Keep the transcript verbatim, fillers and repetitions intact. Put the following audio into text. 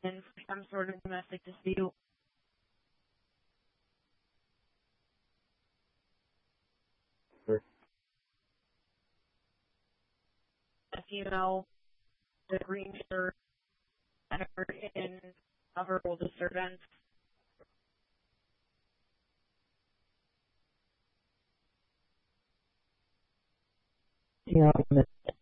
in for some sort of domestic dispute. Sure. If you know the green shirt in a verbal disturbance. Yeah,